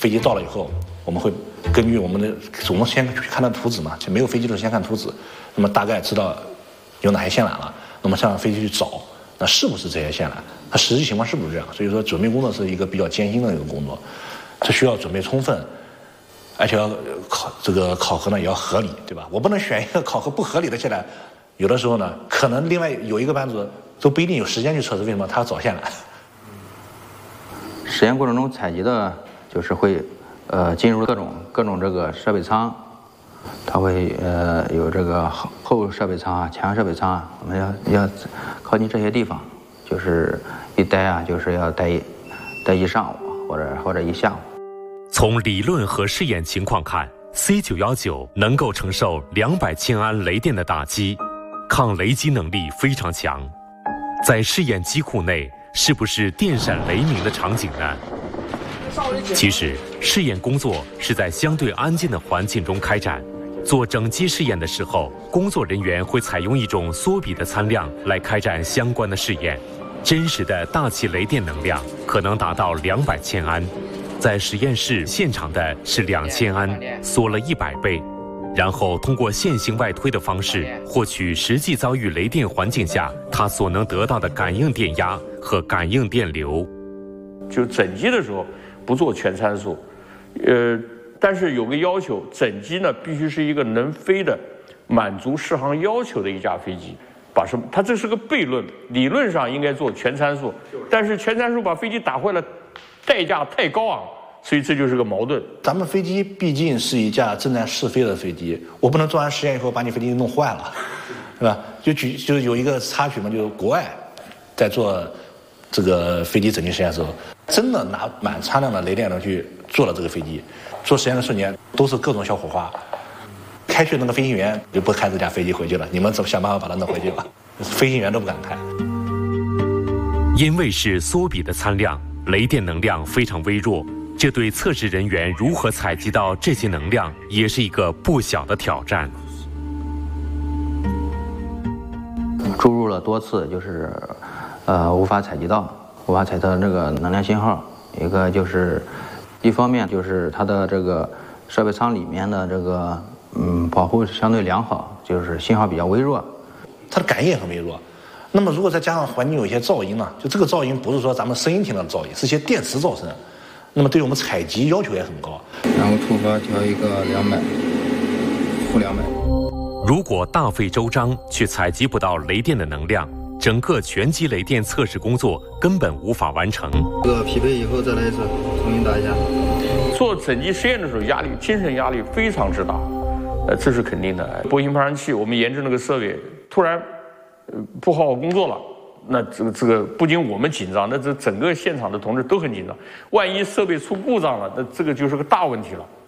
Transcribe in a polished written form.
飞机到了以后，我们会根据我们先去看它图纸嘛，没有飞机的时候先看图纸，那么大概知道有哪些线缆了，那么上飞机去找，那是不是这些线缆？它实际情况是不是这样？所以说准备工作是一个比较艰辛的一个工作，这需要准备充分，而且要考核呢也要合理，对吧？我不能选一个考核不合理的线缆，有的时候呢，可能另外有一个班组都不一定有时间去测试，为什么他要找线缆？ 实验过程中采集的就是会进入各种这个设备舱，它会有这个后设备舱啊、前设备舱啊，我们要靠近这些地方，就是一待啊，就是要待一上午或者一下午。 从理论和试验情况看 ，C919能够承受200千安雷电的打击，抗雷击能力非常强。在试验机库内，是不是电闪雷鸣的场景呢？其实，试验工作是在相对安静的环境中开展。做整机试验的时候，工作人员会采用一种缩比的参量来开展相关的试验。真实的大气雷电能量可能达到200千安，在实验室现场的是2000安，缩了100倍。然后通过线性外推的方式，获取实际遭遇雷电环境下它所能得到的感应电压和感应电流。 就整机的时候不做全参数，但是有个要求，整机呢必须是一个能飞的、满足适航要求的一架飞机。它这是个悖论，理论上应该做全参数，但是全参数把飞机打坏了，代价太高昂。所以这就是个矛盾。 咱们飞机毕竟是一架正在试飞的飞机，我不能做完实验以后把你飞机弄坏了，是吧？就有一个插曲嘛，就是国外在做这个飞机整机实验的时候，真的拿满参量的雷电能去做了这个飞机，做实验的瞬间都是各种小火花。开去那个飞行员就不开这架飞机回去了，你们怎么想办法把它弄回去吧？飞行员都不敢开。 因为是缩比的参量，雷电能量非常微弱。这对测试人员如何采集到这些能量，也是一个不小的挑战。 注入了多次，就是无法采集到这个能量信号。一个就是一方面就是它的这个设备舱里面的这个保护相对良好，就是信号比较微弱， 它的感应也很微弱。那么如果再加上环境有一些噪音呢，就这个噪音不是说咱们声音听到的噪音，是一些电磁噪声。那么对我们采集要求也很高。 然后突发调一个200，负200。 如果大费周章去采集不到雷电的能量，整个全机雷电测试工作根本无法完成。 匹配以后再来一次，重新打一下。 做整机实验的时候，精神压力非常之大，这是肯定的。波形发生器，我们研制那个设备突然不好好工作了。那这个不仅我们紧张，那这整个现场的同志都很紧张。万一设备出故障了，那这个就是个大问题了。